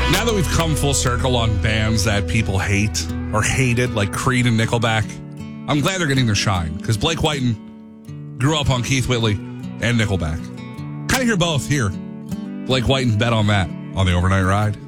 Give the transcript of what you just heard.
Now that we've come full circle on bands that people hate or hated, like Creed and Nickelback, I'm glad they're getting their shine, because Blake Whiten grew up on Keith Whitley and Nickelback. Kind of hear both here. Blake Whiten bet on that on the Overnight Ride.